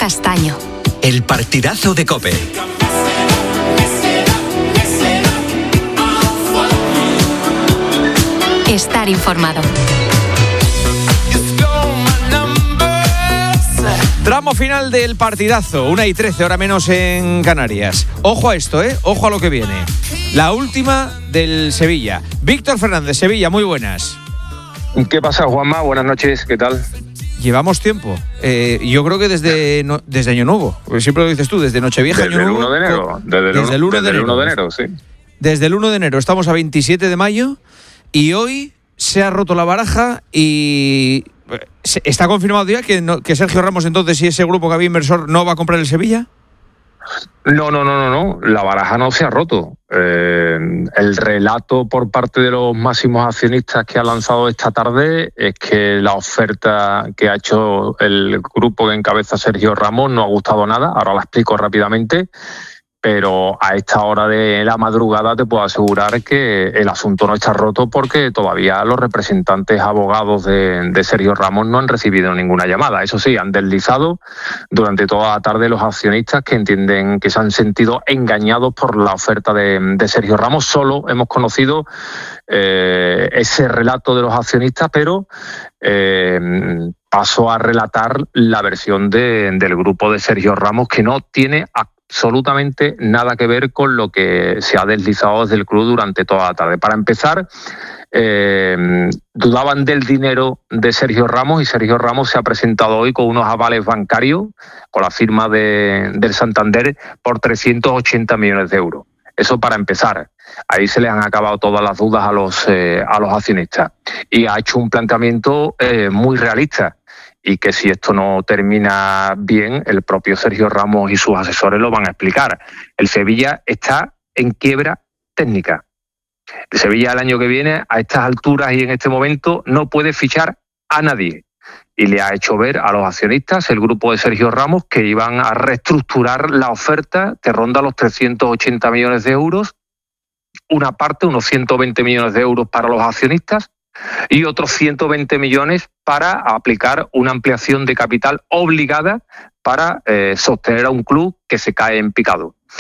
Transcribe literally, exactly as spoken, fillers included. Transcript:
Castaño. El partidazo de COPE. Estar informado. Tramo final del partidazo, una y trece, hora menos en Canarias. Ojo a esto, ¿eh? Ojo a lo que viene. La última del Sevilla. Víctor Fernández, Sevilla, muy buenas. ¿Qué pasa, Juanma? Buenas noches, ¿qué tal? Llevamos tiempo. Eh, yo creo que desde no, desde Año Nuevo. Siempre lo dices tú, desde Nochevieja, desde Año Nuevo. El uno de enero, desde, el desde el uno de enero. uno de enero, sí. Desde el uno de enero. Estamos a veintisiete de mayo y hoy se ha roto la baraja y... ¿Está confirmado ya que, no, que Sergio Ramos entonces y ese grupo que había inversor no va a comprar el Sevilla? No, no, no, no, no. La baraja no se ha roto. Eh, el relato por parte de los máximos accionistas que ha lanzado esta tarde es que la oferta que ha hecho el grupo que encabeza Sergio Ramos no ha gustado nada. Ahora la explico rápidamente. Pero a esta hora de la madrugada te puedo asegurar que el asunto no está roto porque todavía los representantes abogados de, de Sergio Ramos no han recibido ninguna llamada. Eso sí, han deslizado durante toda la tarde los accionistas que entienden que se han sentido engañados por la oferta de, de Sergio Ramos. Solo hemos conocido eh, ese relato de los accionistas, pero eh, paso a relatar la versión de, del grupo de Sergio Ramos, que no tiene absolutamente nada que ver con lo que se ha deslizado desde el club durante toda la tarde. Para empezar, eh, dudaban del dinero de Sergio Ramos y Sergio Ramos se ha presentado hoy con unos avales bancarios, con la firma de, del Santander, por trescientos ochenta millones de euros. Eso para empezar. Ahí se les han acabado todas las dudas a los, eh, a los accionistas. Y ha hecho un planteamiento eh, muy realista. Y que si esto no termina bien, el propio Sergio Ramos y sus asesores lo van a explicar. El Sevilla está en quiebra técnica. El Sevilla el año que viene, a estas alturas y en este momento, no puede fichar a nadie. Y le ha hecho ver a los accionistas, el grupo de Sergio Ramos, que iban a reestructurar la oferta que ronda los trescientos ochenta millones de euros. Una parte, unos ciento veinte millones de euros para los accionistas, y otros ciento veinte millones para aplicar una ampliación de capital obligada para eh, sostener a un club que se cae en picado.